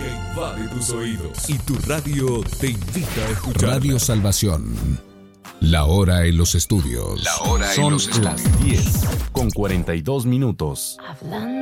música invade tus oídos y tu radio te invita a escuchar. Radio Salvación. La hora en los estudios. Son las 10 con 42 minutos. Hablando